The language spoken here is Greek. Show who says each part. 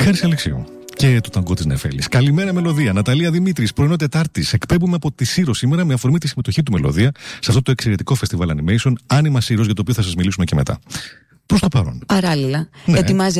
Speaker 1: Χάρης Αλεξίου και του ταγκό της Νεφέλης. Καλημέρα Μελωδία. Ναταλία Δημήτρης, πρωινό Τετάρτης. Εκπέμπουμε από τη Σύρο σήμερα με αφορμή τη συμμετοχή του Μελωδία σε αυτό το εξαιρετικό φεστιβάλ animation Anima Σύρος, για το οποίο θα σας μιλήσουμε και μετά. Προς το παρόν.
Speaker 2: Παράλληλα,
Speaker 1: ναι.
Speaker 2: ετοιμάζει